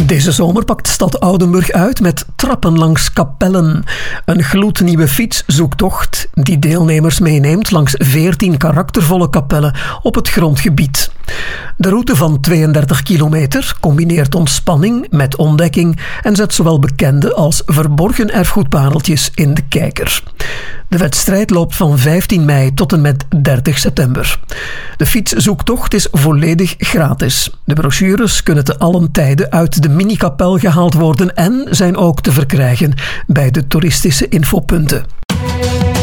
Deze zomer pakt stad Oudenburg uit met trappen langs kapellen. Een gloednieuwe fietszoektocht die deelnemers meeneemt langs 14 karaktervolle kapellen op het grondgebied. De route van 32 kilometer combineert ontspanning met ontdekking en zet zowel bekende als verborgen erfgoedpareltjes in de kijker. De wedstrijd loopt van 15 mei tot en met 30 september. De fietszoektocht is volledig gratis. De brochures kunnen te allen tijden uit de minikapel gehaald worden en zijn ook te verkrijgen bij de toeristische infopunten.